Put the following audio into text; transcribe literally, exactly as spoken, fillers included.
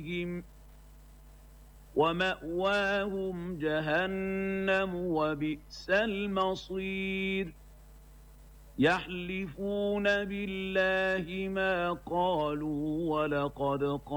عليهم ومأواهم جهنم وبئس المصير يحلفون بالله ما قالوا ولقد